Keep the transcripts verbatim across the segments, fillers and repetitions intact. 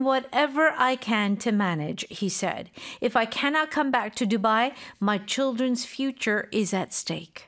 Whatever I can to manage, he said. If I cannot come back to Dubai, my children's future is at stake.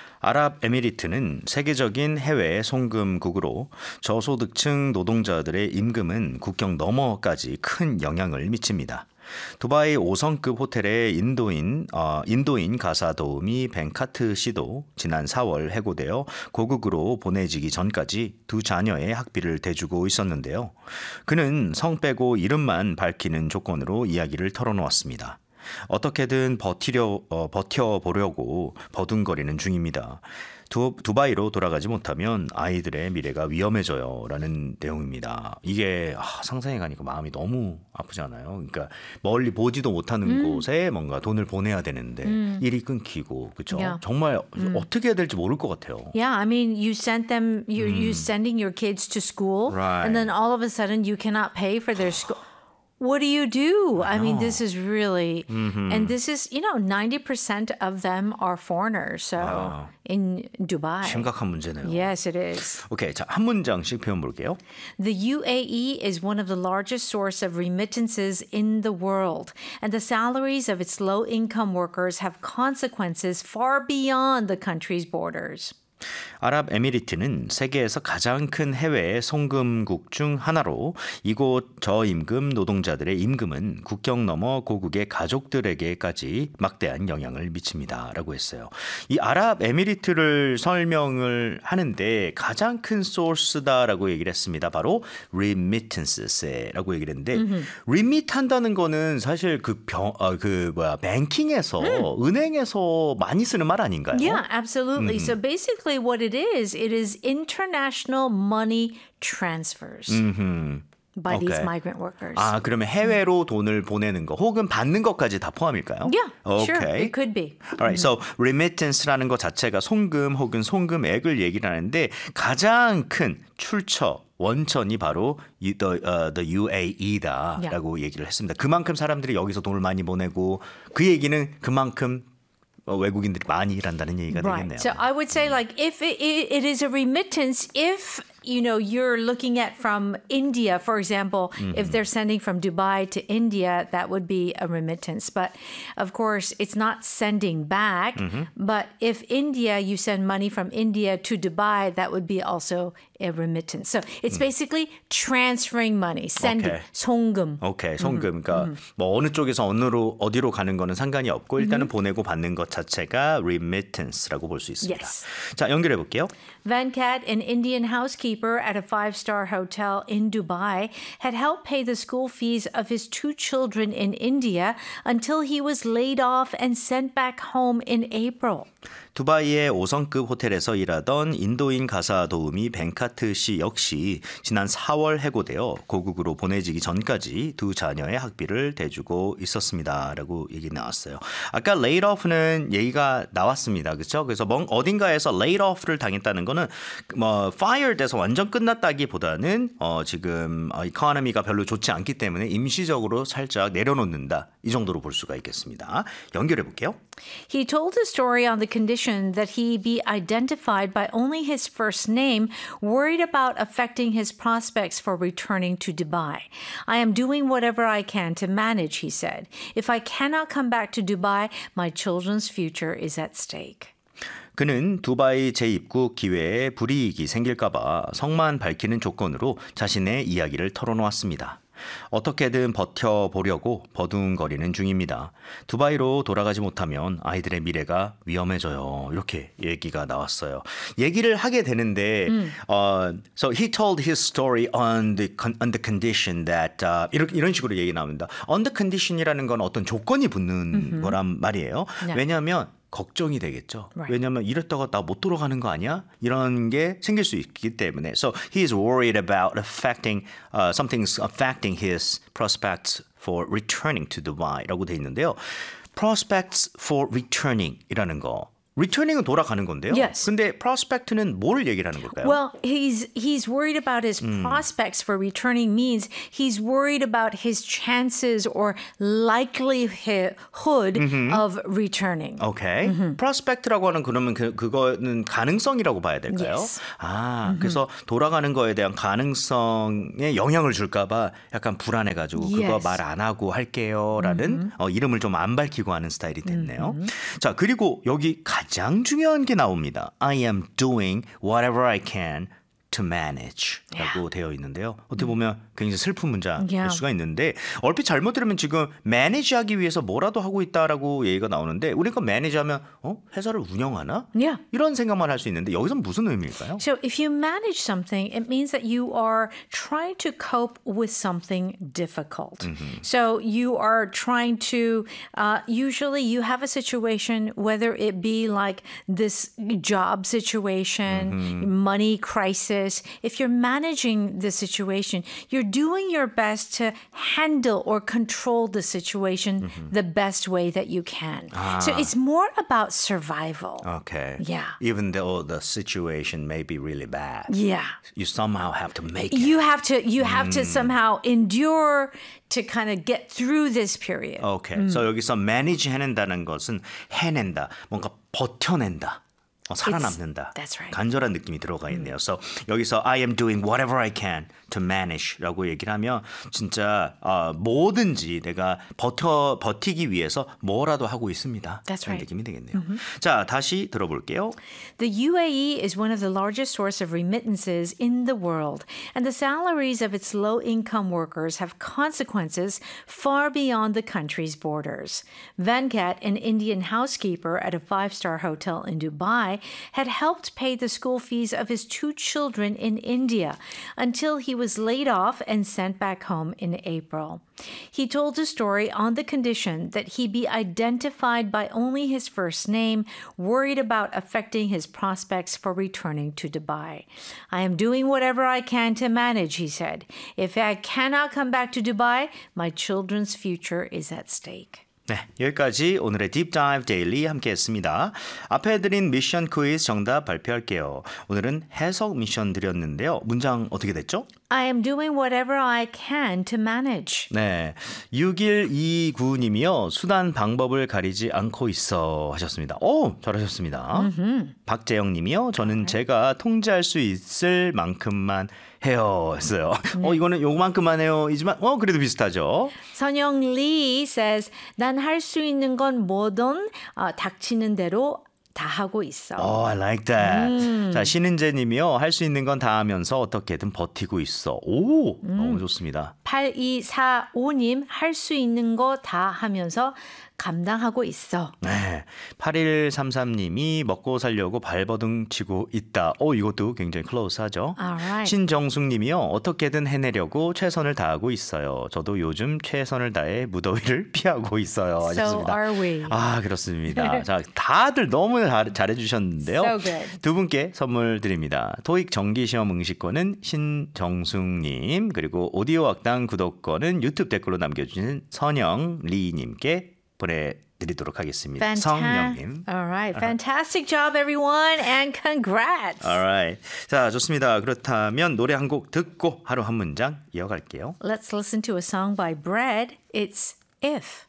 아랍에미리트는 세계적인 해외 송금국으로 저소득층 노동자들의 임금은 국경 너머까지 큰 영향을 미칩니다. 두바이 오 성급 호텔의 인도인, 어, 인도인 가사 도우미 벤카트 씨도 지난 사월 해고되어 고국으로 보내지기 전까지 두 자녀의 학비를 대주고 있었는데요. 그는 성 빼고 이름만 밝히는 조건으로 이야기를 털어놓았습니다. 어떻게든 버티려, 어, 버텨보려고 버둥거리는 중입니다. 두, 두바이로 돌아가지 못하면 아이들의 미래가 위험해져요 라는 내용입니다. 이게 아, 상상해 가니까 마음이 너무 아프지 않아요? 그러니까 멀리 보지도 못하는 음. 곳에 뭔가 돈을 보내야 되는데 음. 일이 끊기고 그렇죠? Yeah. 정말 음. 어떻게 해야 될지 모를 것 같아요. Yeah, I mean, you sent them, you 음. you sending your kids to school, Right. and then all of a sudden you cannot pay for their school. What do you do? I, I mean, this is really, mm-hmm. and this is, you know, ninety percent of them are foreigners. So 아, in Dubai. 심각한 문제네요. Yes, it is. 오케이, 자, 한 문장씩 표현 볼게요. The U A E is one of the largest source of remittances in the world, and the salaries of its low-income workers have consequences far beyond the country's borders. 아랍에미리트는 세계에서 가장 큰 해외 송금국 중 하나로 이곳 저임금 노동자들의 임금은 국경 너머 고국의 가족들에게까지 막대한 영향을 미칩니다. 라고 했어요. 이 아랍에미리트를 설명을 하는데 가장 큰 소스다라고 얘기를 했습니다. 바로 remittance라고 얘기를 했는데 mm-hmm. remit 한다는 거는 사실 그, 병, 어, 그 뭐야 뱅킹에서 mm. 은행에서 많이 쓰는 말 아닌가요? Yeah, absolutely. Mm-hmm. So basically what it is, it is international money transfers. Mm-hmm. By okay. these migrant workers. 아, 그러면 해외로 돈을 보내는 거 혹은 받는 것까지 다 포함일까요? Yeah, okay. sure. It could be. Alright, so remittance라는 것 자체가 송금 혹은 송금액을 얘기를 하는데 가장 큰 출처 원천이 바로 the, uh, the 유에이이다라고 yeah. 얘기를 했습니다. 그만큼 사람들이 여기서 돈을 많이 보내고 그 얘기는 그만큼 외국인들이 많이 일한다는 얘기가 right. 되겠네요. So I would say like if it, it is a remittance, if you know you're looking at from India, for example, mm-hmm. if they're sending from Dubai to India, that would be a remittance. But of course, it's not sending back. Mm-hmm. But if India, you send money from India to Dubai, that would be also a remittance. So it's mm. basically transferring money, sending, okay. 송금. 오케이, okay, 송금. 그러니까 mm-hmm. 뭐 어느 쪽에서 어느로 어디로 가는 거는 상관이 없고 일단은 mm-hmm. 보내고 받는 것 자체가 remittance라고 볼 수 있습니다. Yes. 자, 연결해 볼게요. Venkat, an Indian housekeeper at a five-star hotel in Dubai, had helped pay the school fees of his two children in India until he was laid off and sent back home in April. 두바이의 오 성급 호텔에서 일하던 인도인 가사 도우미 벤카트 씨 역시 지난 사월 해고되어 고국으로 보내지기 전까지 두 자녀의 학비를 대주고 있었습니다. 라고 얘기 나왔어요. 아까 laid off는 얘기가 나왔습니다. 그렇죠? 그래서 뭐 어딘가에서 laid off를 당했다는 거는 뭐 fired에서 완전 끝났다기보다는 어, 지금 이코노미가 별로 좋지 않기 때문에 임시적으로 살짝 내려놓는다. 이 정도로 볼 수가 있겠습니다. 연결해 볼게요. He told his story on the condition that he be identified by only his first name, worried about affecting his prospects for returning to Dubai. I am doing whatever I can to manage, he said. If I cannot come back to Dubai, my children's future is at stake. 그는 두바이 재입국 기회에 불이익이 생길까 봐 성만 밝히는 조건으로 자신의 이야기를 털어놓았습니다. 어떻게든 버텨보려고 버둥거리는 중입니다. 두바이로 돌아가지 못하면 아이들의 미래가 위험해져요. 이렇게 얘기가 나왔어요. 얘기를 하게 되는데 음. uh, so he told his story on the, on the condition that uh, 이런, 이런 식으로 얘기 나옵니다. On the condition이라는 건 어떤 조건이 붙는 mm-hmm. 거란 말이에요. 네. 왜냐하면 걱정이 되겠죠. Right. 왜냐하면 이랬다가 나 못 돌아가는 거 아니야? 이런 게 생길 수 있기 때문에. So he is worried about affecting uh, something's affecting his prospects for returning to Dubai라고 돼 있는데요. Prospects for returning이라는 거. returning은 돌아가는 건데요. Yes. 근데 prospect는 뭘 얘기를 하는 걸까요? Well, he's he's worried about his prospects for returning means he's worried about his chances or likelihood of returning. 오케이. Okay. prospect라고 하는 그러면 그 그거는 가능성이라고 봐야 될까요? Yes. 아, 그래서 돌아가는 거에 대한 가능성에 영향을 줄까 봐 약간 불안해 가지고 Yes. 그거 말 안 하고 할게요라는 어, 이름을 좀 안 밝히고 하는 스타일이 됐네요. 자, 그리고 여기 가장 중요한 게 나옵니다. I am doing whatever I can to manage 라고 되어 있는데요. 어떻게 보면 굉장히 슬픈 문장일 Yeah. 수가 있는데 얼핏 잘못 들으면 지금 manage 하기 위해서 뭐라도 하고 있다라고 얘기가 나오는데 우리가 manage 하면 어? 회사를 운영하나? Yeah. 이런 생각만 할 수 있는데 여기서 무슨 의미일까요? So if you manage something, it means that you are trying to cope with something difficult. So you are trying to, uh, usually you have a situation, whether it be like this job situation, money crisis, if you're managing the situation, you're doing your best to handle or control the situation the best way that you can. So it's more about survival. Okay. Yeah. Even though the situation may be really bad, Yeah. you somehow have to make it. You have to you have to somehow endure to kind of get through this period. 오케이. 그래서 여기서 manage 해낸다는 것은 해낸다. 뭔가 버텨낸다. 어, 살아남는다. That's right. 간절한 느낌이 들어가 있네요. So 여기서 I am doing whatever I can to manage라고 얘기를 하면 진짜 어, 뭐든지 내가 버텨 버티기 위해서 뭐라도 하고 있습니다. That's 그런 right. 느낌이 되겠네요. 자, 다시 들어볼게요. The U A E is one of the largest source of remittances in the world, and the salaries of its low-income workers have consequences far beyond the country's borders. Venkat, an Indian housekeeper at a five-star hotel in Dubai, had helped pay the school fees of his two children in India until he was laid off and sent back home in April. He told the story on the condition that he be identified by only his first name, worried about affecting his prospects for returning to Dubai. I am doing whatever I can to manage, he said. If I cannot come back to Dubai, my children's future is at stake. 네, 여기까지 오늘의 Deep Dive Daily 함께했습니다. 앞에 드린 미션 퀴즈 정답 발표할게요. 오늘은 해석 미션 드렸는데요. 문장 어떻게 됐죠? I am doing whatever I can to manage. 네, 육일이구 님이요. 수단 방법을 가리지 않고 있어 하셨습니다. 오, 잘하셨습니다. 박재영 님이요. 저는 제가 통제할 수 있을 만큼만 해요 했어요. 어, 이거는 요만큼만 해요 이지만 어, 그래도 비슷하죠. 선영 Lee says, 난 할 수 있는 건 뭐든 어, 닥치는 대로 다 하고 있어. Oh, I like that. 음. 자, 신은재 님이요. 할 수 있는 건 다 하면서 어떻게든 버티고 있어. 오, 음. 너무 좋습니다. 팔이사오 님, 할 수 있는 거 다 하면서 감당하고 있어. 네. 팔일삼삼 님이 먹고 살려고 발버둥 치고 있다. 오, 이것도 굉장히 클로스하죠. Alright. 신정숙 님이요. 어떻게든 해내려고 최선을 다하고 있어요. 저도 요즘 최선을 다해 무더위를 피하고 있어요. So 하셨습니다. are we. 아, 그렇습니다. 자, 다들 너무 잘, 잘해주셨는데요. So good. 두 분께 선물 드립니다. 토익 정기시험 응시권은 신정숙 님, 그리고 오디오 학당 구독권은 유튜브 댓글로 남겨주신 선영 리 님께 보내드리도록 하겠습니다. Fanta- 성영님. Alright. Fantastic job, everyone, and congrats. Alright. 자, 좋습니다. 그렇다면 노래 한 곡 듣고 하루 한 문장 이어갈게요. Let's listen to a song by Bread. It's If.